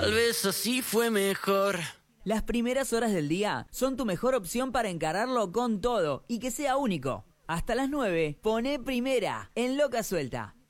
Tal vez así fue mejor. Las primeras horas del día son tu mejor opción para encararlo con todo y que sea único. Hasta las 9, poné Primera en Loca Suelta.